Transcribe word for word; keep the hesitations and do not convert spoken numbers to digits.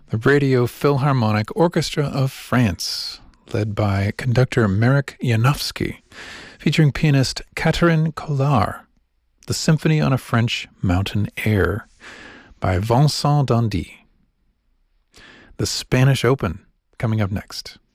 the Radio Philharmonic Orchestra of France, led by conductor Marek Janowski, featuring pianist Catherine Collard, the Symphony on a French Mountain Air by Vincent Dandy. The Spanish Open, coming up next.